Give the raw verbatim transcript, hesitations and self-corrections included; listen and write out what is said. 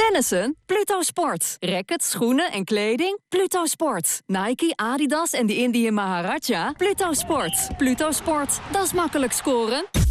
Tennissen? Pluto Sport. Rackets, schoenen en kleding? Pluto Sport. Nike, Adidas en de Indian Maharaja? Pluto Sport. Pluto Sport. Dat is makkelijk scoren.